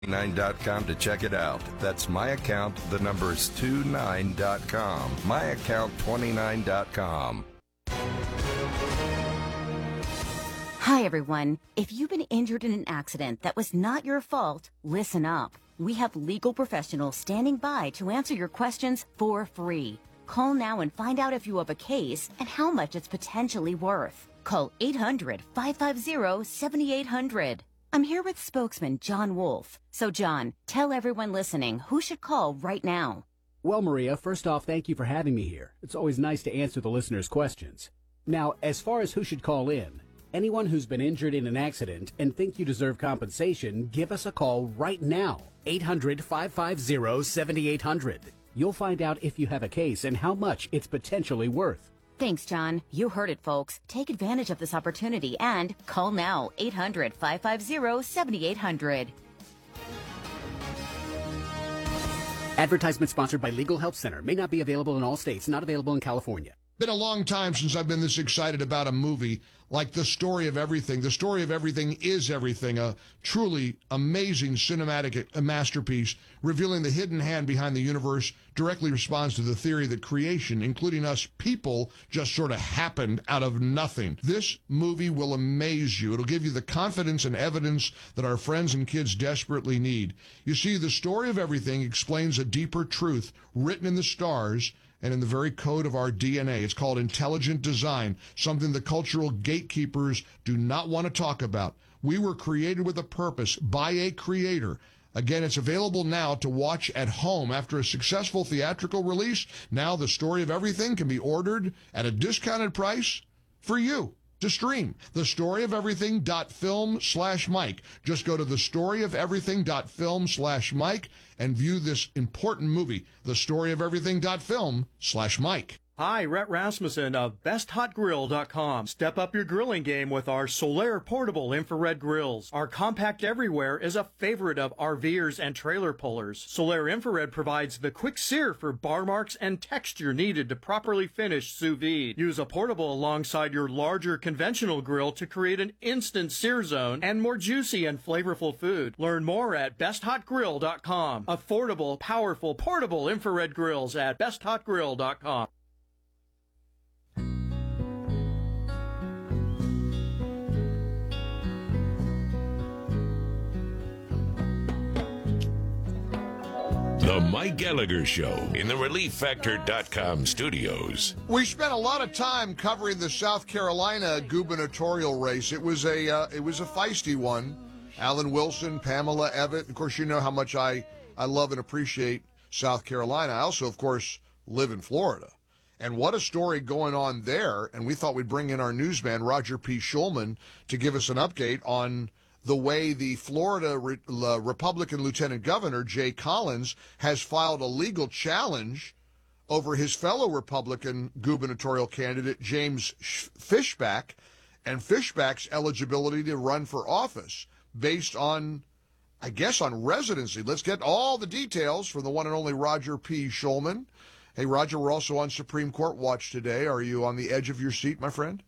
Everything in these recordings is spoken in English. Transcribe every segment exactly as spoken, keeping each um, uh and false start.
nine dot com to check it out. That's my account, the number's twenty-nine dot com. my account twenty-nine dot com. Hi, everyone. If you've been injured in an accident that was not your fault, listen up. We have legal professionals standing by to answer your questions for free. Call now and find out if you have a case and how much it's potentially worth. Call eight hundred, five five zero, seven eight hundred. I'm here with spokesman John Wolf. So, John, tell everyone listening who should call right now. Well, Maria, first off, thank you for having me here. It's always nice to answer the listeners' questions. Now, as far as who should call in, anyone who's been injured in an accident and think you deserve compensation, give us a call right now. eight hundred, five five zero, seven eight hundred. You'll find out if you have a case and how much it's potentially worth. Thanks, John. You heard it, folks. Take advantage of this opportunity and call now, eight hundred, five five zero, seven eight hundred. Advertisement sponsored by Legal Help Center. May not be available in all states. Not available in California. Been a long time since I've been this excited about a movie like The Story of Everything. The Story of Everything is everything, a truly amazing cinematic masterpiece revealing the hidden hand behind the universe, directly responds to the theory that creation, including us people, just sort of happened out of nothing. This movie will amaze you. It'll give you the confidence and evidence that our friends and kids desperately need. You see, The Story of Everything explains a deeper truth written in the stars and in the very code of our D N A. It's called intelligent design, something the cultural gatekeepers do not want to talk about. We were created with a purpose by a creator. Again, it's available now to watch at home. After a successful theatrical release, now The Story of Everything can be ordered at a discounted price for you to stream. The Story of Everything dot film slash Mike. Just go to The Story of Everything dot film slash Mike and view this important movie. The Story of Everything dot film slash Mike. Hi, Rhett Rasmussen of best hot grill dot com. Step up your grilling game with our Solaire portable infrared grills. Our compact everywhere is a favorite of RVers and trailer pullers. Solaire infrared provides the quick sear for bar marks and texture needed to properly finish sous vide. Use a portable alongside your larger conventional grill to create an instant sear zone and more juicy and flavorful food. Learn more at best hot grill dot com. Affordable, powerful, portable infrared grills at best hot grill dot com. The Mike Gallagher Show in the relief factor dot com studios. We spent a lot of time covering the South Carolina gubernatorial race. It was a uh, it was a feisty one. Alan Wilson, Pamela Evett. Of course, you know how much I, I love and appreciate South Carolina. I also, of course, live in Florida. And what a story going on there. And we thought we'd bring in our newsman, Roger P. Schulman, to give us an update on the way the Florida Re- uh, Republican Lieutenant Governor, Jay Collins, has filed a legal challenge over his fellow Republican gubernatorial candidate, James Fishback, and Fishback's eligibility to run for office based on, I guess, on residency. Let's get all the details from the one and only Roger P. Schulman. Hey, Roger, we're also on Supreme Court watch today. Are you on the edge of your seat, my friend?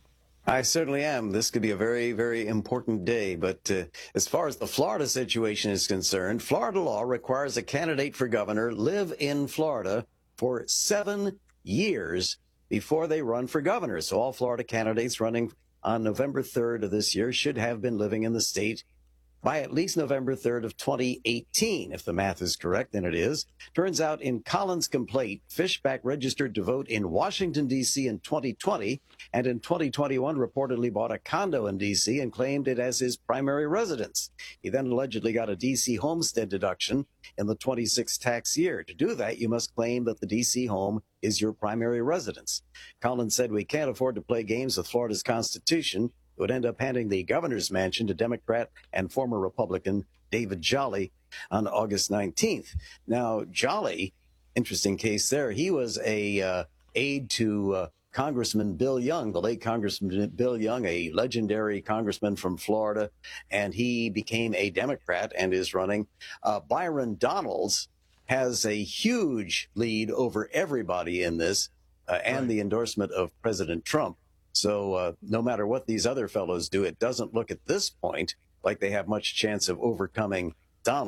I certainly am. This could be a very, very important day. But uh, as far as the Florida situation is concerned, Florida law requires a candidate for governor live in Florida for seven years before they run for governor. So all Florida candidates running on November third of this year should have been living in the state by at least November third of twenty eighteen, if the math is correct, and it is. Turns out in Collins' complaint, Fishback registered to vote in Washington, D C in twenty twenty, and in twenty twenty-one reportedly bought a condo in D C and claimed it as his primary residence. He then allegedly got a D C homestead deduction in the twenty-six tax year. To do that, you must claim that the D C home is your primary residence. Collins said, "We can't afford to play games with Florida's Constitution." It would end up handing the governor's mansion to Democrat and former Republican David Jolly on August nineteenth. Now, Jolly, interesting case there. He was a uh, aide to uh, Congressman Bill Young, the late Congressman Bill Young, a legendary congressman from Florida, and he became a Democrat and is running. Uh, Byron Donalds has a huge lead over everybody in this uh, and right. the endorsement of President Trump. So uh, no matter what these other fellows do, it doesn't look at this point like they have much chance of overcoming